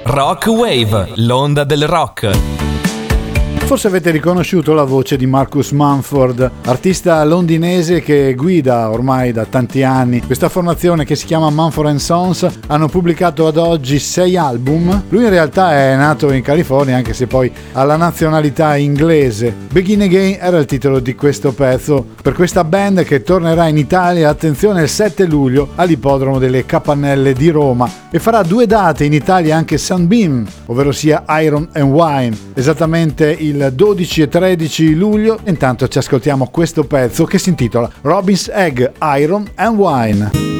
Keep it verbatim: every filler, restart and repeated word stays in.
Rock Wave, l'onda del rock. Forse avete riconosciuto la voce di Marcus Mumford, artista londinese che guida ormai da tanti anni questa formazione che si chiama Mumford and Sons. Hanno pubblicato ad oggi sei album. Lui in realtà è nato in California, anche se poi ha la nazionalità inglese. Begin Again era il titolo di questo pezzo per questa band che tornerà in Italia, attenzione, il sette luglio all'Ippodromo delle Capannelle di Roma, e farà due date in Italia anche Sunbeam, ovvero sia Iron and Wine, esattamente il dodici e tredici luglio. Intanto ci ascoltiamo questo pezzo che si intitola Robin's Egg, Iron and Wine.